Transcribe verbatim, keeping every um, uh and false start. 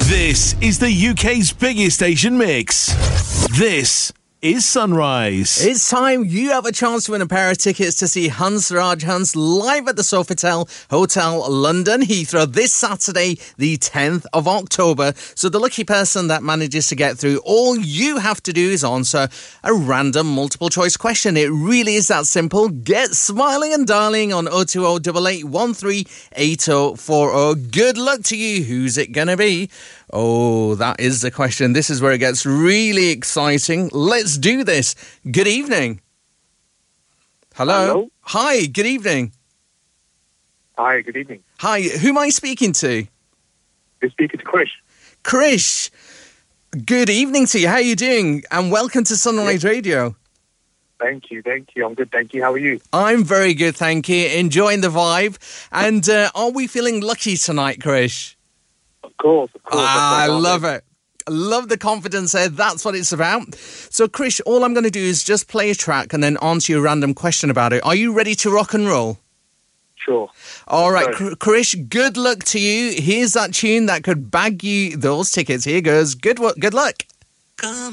This is the U K's biggest Asian mix. This is Sunrise. It's time. You have a chance to win a pair of tickets to see Hans Rajhans live at the Sofitel Hotel, London, Heathrow, this Saturday, the tenth of October. So the lucky person that manages to get through, all you have to do is answer a random multiple choice question. It really is that simple. Get smiling and dialing on oh two oh, eight eight one three, eight oh four oh. Good luck to you. Who's it going to be? Oh, that is the question. This is where it gets really exciting. Let's do this. Good evening. Hello. Hello. Hi, good evening. Hi, good evening. Hi, who am I speaking to? You're speaking to Krish. Krish. Good evening to you. How are you doing? And welcome to Sunrise Yeah. Radio. Thank you, thank you. I'm good, thank you. How are you? I'm very good, thank you. Enjoying the vibe. And uh, are we feeling lucky tonight, Krish? Of course, of course. Ah, I That's what love I'm it. I love the confidence there. That's what it's about. So, Krish, all I'm going to do is just play a track and then answer you a random question about it. Are you ready to rock and roll? Sure. All right, Sure. Kr- Krish, good luck to you. Here's that tune that could bag you those tickets. Here goes. Good, wo- good luck. Come